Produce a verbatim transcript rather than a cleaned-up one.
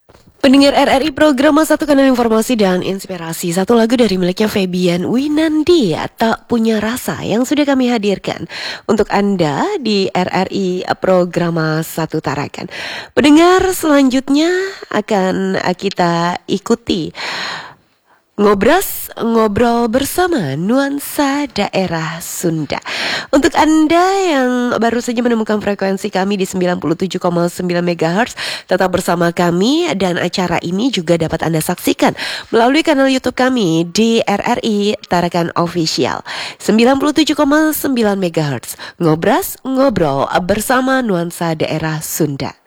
Pendengar R R I program Satu Kanal Informasi dan Inspirasi. Satu lagu dari miliknya Febian Winandi, Tak Punya Rasa, yang sudah kami hadirkan untuk Anda di R R I program Satu Tarakan. Pendengar, selanjutnya akan kita ikuti Ngobras, ngobrol bersama nuansa daerah Sunda. Untuk Anda yang baru saja menemukan frekuensi kami di sembilan puluh tujuh koma sembilan megahertz, tetap bersama kami, dan acara ini juga dapat Anda saksikan melalui kanal YouTube kami di R R I Tarakan Official sembilan puluh tujuh koma sembilan megahertz. Ngobras, ngobrol bersama nuansa daerah Sunda.